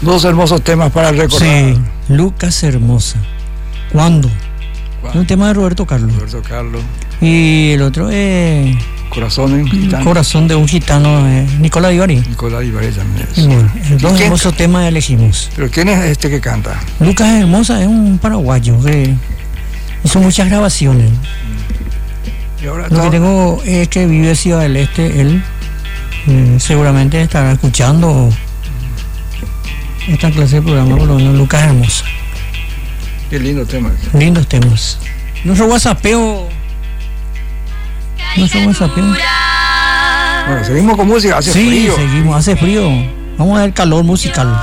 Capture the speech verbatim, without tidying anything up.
Dos hermosos temas para recordar. Sí, Lucas Hermosa. ¿Cuándo? ¿Cuándo? Un tema de Roberto Carlos. Roberto Carlos. Y el otro es Corazón de un gitano. Corazón de un gitano, eh, Nicolás Ibarri. Nicolás Ibarri también es. Y bueno, dos quién hermosos ca- temas elegimos. Pero ¿quién es este que canta? Lucas Hermosa es un paraguayo que hizo muchas grabaciones. Y ahora Lo que todo- tengo es que vive en Ciudad del Este. Él eh, seguramente estará escuchando esta clase de programa, por lo menos Lucas Hermosa. Qué lindo tema. Lindos temas. Nuestro WhatsAppeo. Nuestro WhatsAppeo. Bueno, seguimos con música. Hace Sí, frío. seguimos, hace frío. Vamos a ver calor musical.